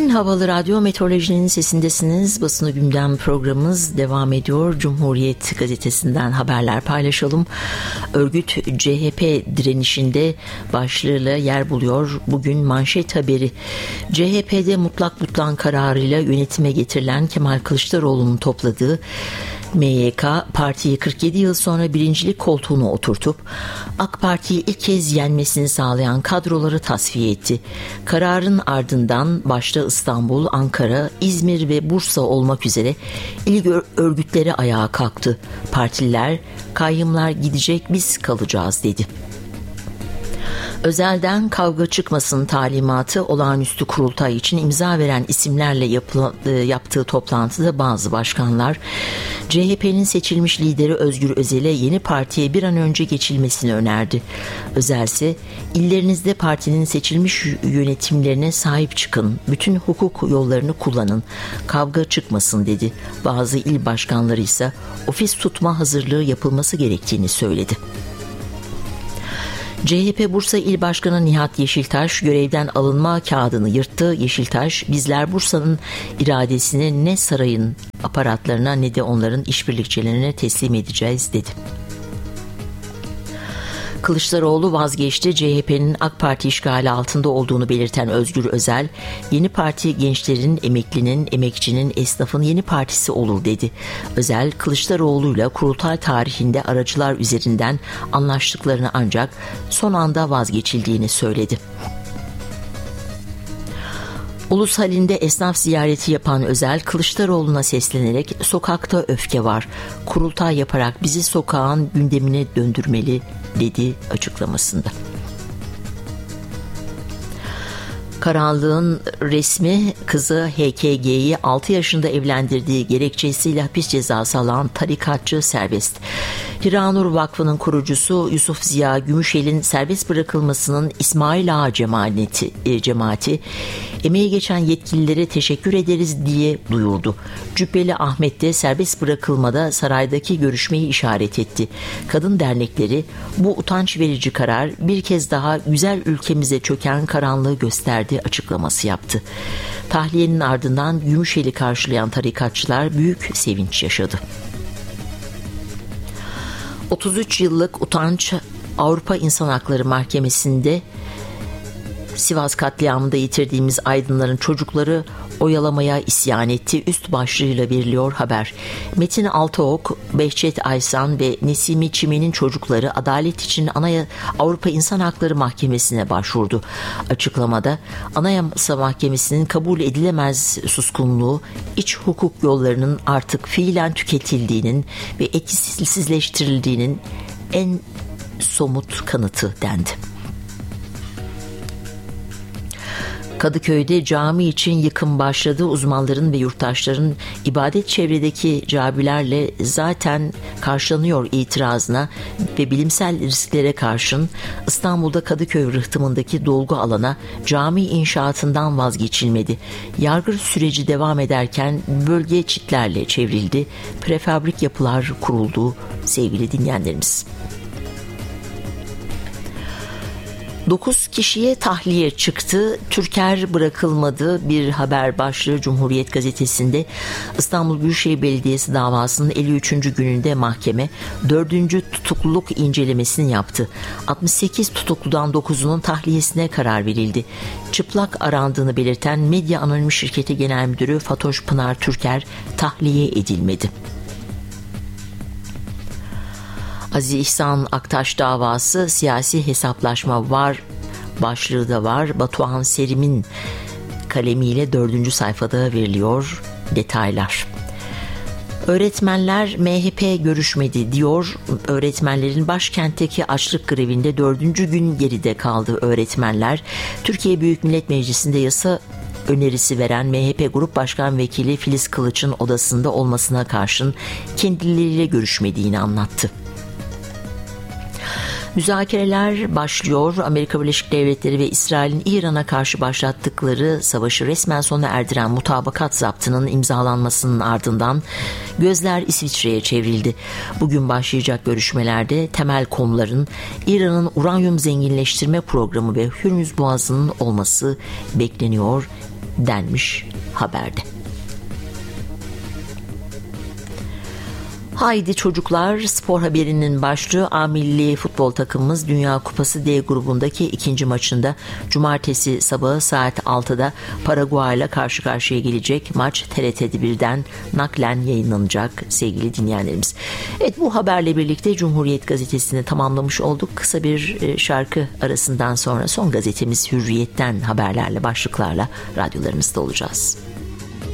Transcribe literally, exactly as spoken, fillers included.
Havalı Radyo Meteorolojinin sesindesiniz. Basını Gündem programımız devam ediyor. Cumhuriyet gazetesinden haberler paylaşalım. Örgüt C H P direnişinde başlığıyla yer buluyor. Bugün manşet haberi. C H P'de mutlak butlan kararıyla yönetime getirilen Kemal Kılıçdaroğlu'nun topladığı M Y K partiyi kırk yedi yıl sonra birincilik koltuğuna oturtup AK Parti'yi ilk kez yenmesini sağlayan kadroları tasfiye etti. Kararın ardından başta İstanbul, Ankara, İzmir ve Bursa olmak üzere il örgütleri ayağa kalktı. Partililer, kayyımlar gidecek, biz kalacağız dedi. Özelden kavga çıkmasın talimatı olağanüstü kurultay için imza veren isimlerle yapılan, yaptığı toplantıda bazı başkanlar C H P'nin seçilmiş lideri Özgür Özel'e yeni partiye bir an önce geçilmesini önerdi. Özel ise illerinizde partinin seçilmiş yönetimlerine sahip çıkın, bütün hukuk yollarını kullanın, kavga çıkmasın dedi. Bazı il başkanları ise ofis tutma hazırlığı yapılması gerektiğini söyledi. C H P Bursa İl Başkanı Nihat Yeşiltaş görevden alınma kağıdını yırttı. Yeşiltaş, bizler Bursa'nın iradesini ne sarayın aparatlarına ne de onların işbirlikçilerine teslim edeceğiz dedi. Kılıçdaroğlu vazgeçti. C H P'nin AK Parti işgali altında olduğunu belirten Özgür Özel, yeni parti gençlerin, emeklinin, emekçinin, esnafın yeni partisi olur dedi. Özel, Kılıçdaroğlu'yla kurultay tarihinde aracılar üzerinden anlaştıklarını ancak son anda vazgeçildiğini söyledi. Ulus halinde esnaf ziyareti yapan Özel, Kılıçdaroğlu'na seslenerek sokakta öfke var, kurultay yaparak bizi sokağın gündemine döndürmeli dedi açıklamasında. Karanlığın resmi kızı H K G'yi altı yaşında evlendirdiği gerekçesiyle hapis cezası alan tarikatçı serbest. Hiranur Vakfı'nın kurucusu Yusuf Ziya Gümüşel'in serbest bırakılmasının İsmail Ağa cemaati, e, cemaati emeği geçen yetkililere teşekkür ederiz diye duyurdu. Cübbeli Ahmet de serbest bırakılmada saraydaki görüşmeyi işaret etti. Kadın dernekleri bu utanç verici karar bir kez daha güzel ülkemize çöken karanlığı gösterdi açıklaması yaptı. Tahliyenin ardından Gümüşel'i karşılayan tarikatçılar büyük sevinç yaşadı. otuz üç yıllık utanç Avrupa İnsan Hakları Mahkemesi'nde Sivas katliamında yitirdiğimiz aydınların çocukları oyalamaya isyan etti. Üst başlığıyla veriliyor haber. Metin Altıok, Behçet Aysan ve Nesimi Çimen'in çocukları adalet için Anaya Avrupa İnsan Hakları Mahkemesi'ne başvurdu. Açıklamada Anayasa Mahkemesi'nin kabul edilemez suskunluğu, iç hukuk yollarının artık fiilen tüketildiğinin ve etkisizleştirildiğinin en somut kanıtı dendi. Kadıköy'de cami için yıkım başladı. Uzmanların ve yurttaşların ibadet çevredeki camilerle zaten karşılanıyor itirazına ve bilimsel risklere karşın İstanbul'da Kadıköy rıhtımındaki dolgu alana cami inşaatından vazgeçilmedi. Yargı süreci devam ederken bölge çitlerle çevrildi. Prefabrik yapılar kuruldu sevgili dinleyenlerimiz. dokuz kişiye tahliye çıktı. Türker bırakılmadı. Bir haber başlığı Cumhuriyet Gazetesi'nde. İstanbul Büyükşehir Belediyesi davasının elli üçüncü gününde mahkeme dördüncü tutukluluk incelemesini yaptı. altmış sekiz tutukludan dokuzunun tahliyesine karar verildi. Çıplak arandığını belirten Medya Anonim Şirketi Genel Müdürü Fatoş Pınar Türker tahliye edilmedi. Aziz İhsan Aktaş davası siyasi hesaplaşma var başlığı da var. Batuhan Serim'in kalemiyle dördüncü sayfada veriliyor detaylar. Öğretmenler M H P görüşmedi diyor. Öğretmenlerin başkentteki açlık grevinde dördüncü gün geride kaldı öğretmenler. Türkiye Büyük Millet Meclisi'nde yasa önerisi veren M H P Grup Başkan Vekili Filiz Kılıç'ın odasında olmasına karşın kendileriyle görüşmediğini anlattı. Müzakereler başlıyor. Amerika Birleşik Devletleri ve İsrail'in İran'a karşı başlattıkları savaşı resmen sona erdiren mutabakat zaptının imzalanmasının ardından gözler İsviçre'ye çevrildi. Bugün başlayacak görüşmelerde temel konuların İran'ın uranyum zenginleştirme programı ve Hürmüz Boğazı'nın olması bekleniyor denmiş haberde. Haydi çocuklar, spor haberinin başlığı A Milli futbol takımımız Dünya Kupası D grubundaki ikinci maçında cumartesi sabahı saat altıda Paraguay ile karşı karşıya gelecek. Maç T R T birden naklen yayınlanacak sevgili dinleyenlerimiz. Evet, bu haberle birlikte Cumhuriyet Gazetesi'ni tamamlamış olduk. Kısa bir şarkı arasından sonra son gazetemiz Hürriyet'ten haberlerle, başlıklarla radyolarınızda olacağız.